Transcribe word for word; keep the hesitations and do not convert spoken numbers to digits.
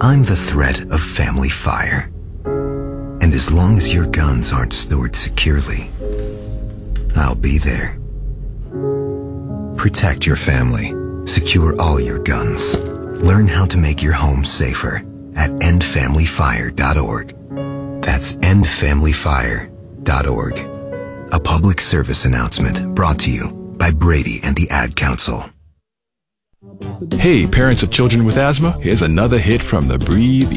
I'm the threat of family fire. And as long as your guns aren't stored securely, I'll be there. Protect your family. Secure all your guns. Learn how to make your home safer at end family fire dot org. That's end family fire dot org. A public service announcement brought to you by Brady and the Ad Council. Hey, parents of children with asthma, here's another hit from the Breathe